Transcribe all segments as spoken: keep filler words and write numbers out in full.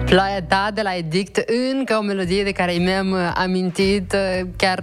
Ploaia ta de la Edict, încă o melodie de care mi-am amintit, chiar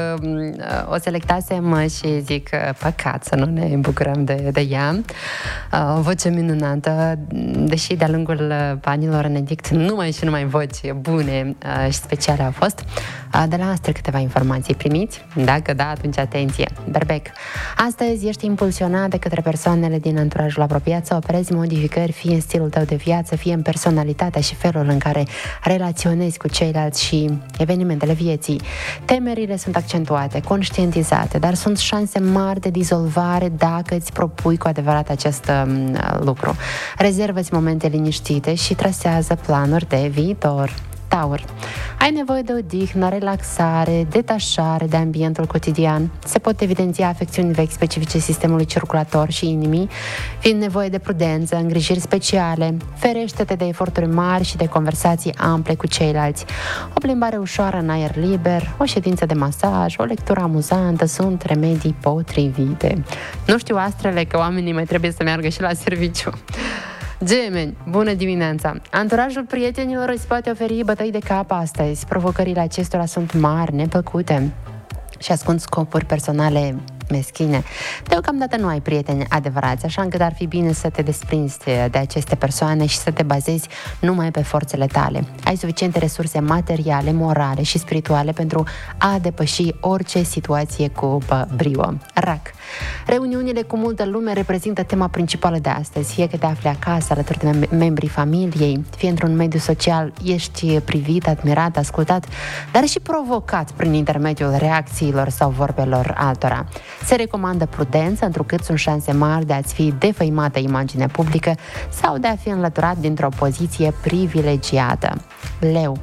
uh, o selectasem și zic păcat să nu ne bucurăm de, de ea. Uh, o voce minunată, deși de-a lungul anilor în Edict numai și numai voci bune uh, și speciale au fost. Uh, de la astea câteva informații primiți? Dacă da, atunci atenție. Berbec. Astăzi ești impulsionat de către persoanele din anturajul apropiat să operezi modificări fie în stilul tău de viață, fie în personalitatea și felul în care relaționezi cu ceilalți și evenimentele vieții. Temerile sunt accentuate, conștientizate, dar sunt șanse mari de dizolvare dacă îți propui cu adevărat acest um, lucru. Rezervă-ți momente liniștite și trasează planuri de viitor. Taur. Ai nevoie de odihnă, relaxare, detașare de ambientul cotidian. Se pot evidenția afecțiuni vechi specifice sistemului circulator și inimii, fiind nevoie de prudență, îngrijiri speciale. Ferește-te de eforturi mari și de conversații ample cu ceilalți. O plimbare ușoară în aer liber, o ședință de masaj, o lectură amuzantă sunt remedii potrivite. Nu știu, astrele, că oamenii mai trebuie să meargă și la serviciu. Gemeni, bună dimineața! Anturajul prietenilor îți poate oferi bătăi de cap astăzi. Provocările acestora sunt mari, neplăcute și ascund scopuri personale meschine. Deocamdată nu ai prieteni adevărați, așa încât ar fi bine să te desprinzi de aceste persoane și să te bazezi numai pe forțele tale. Ai suficiente resurse materiale, morale și spirituale pentru a depăși orice situație cu brio. Rac. Reuniunile cu multă lume reprezintă tema principală de astăzi. Fie că te afli acasă, alături de mem- membrii familiei, fie într-un mediu social, ești privit, admirat, ascultat, dar și provocat prin intermediul reacțiilor sau vorbelor altora. Se recomandă prudență, întrucât sunt șanse mari de a-ți fi defăimată imaginea publică sau de a fi înlăturat dintr-o poziție privilegiată. Leu.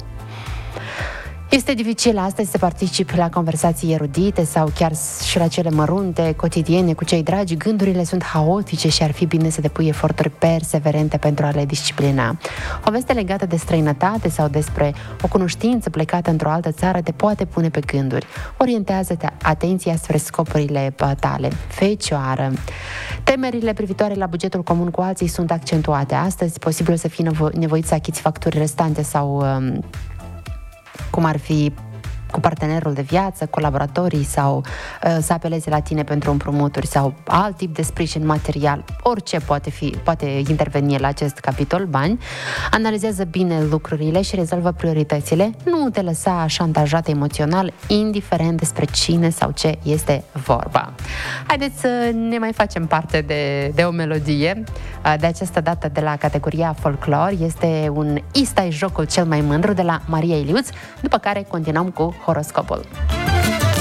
Este dificil astăzi să participi la conversații erudite sau chiar și la cele mărunte, cotidiene, cu cei dragi. Gândurile sunt haotice și ar fi bine să depui eforturi perseverente pentru a le disciplina. O veste legată de străinătate sau despre o cunoștință plecată într-o altă țară te poate pune pe gânduri. Orientează-te atenția spre scopurile tale. Fecioară. Temerile privitoare la bugetul comun cu alții sunt accentuate. Astăzi, posibil să fii nevo- nevoit să achiți facturi restante sau um, cum ar fi cu partenerul de viață, colaboratorii sau uh, să apeleze la tine pentru împrumuturi sau alt tip de sprijin material. Orice poate fi, poate interveni la acest capitol, bani. Analizează bine lucrurile și rezolvă prioritățile. Nu te lăsa șantajat emoțional, indiferent despre cine sau ce este vorba. Haideți să ne mai facem parte de, de o melodie. De această dată de la categoria folclor. Este un Ista-i jocul cel mai mândru de la Maria Iliuț, după care continuăm cu horoscopul.